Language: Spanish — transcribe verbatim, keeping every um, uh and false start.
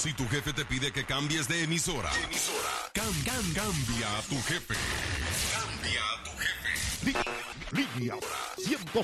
Si tu jefe te pide que cambies de emisora, emisora. Cam, cam, cambia a tu jefe. Cambia a tu jefe. Línea ciento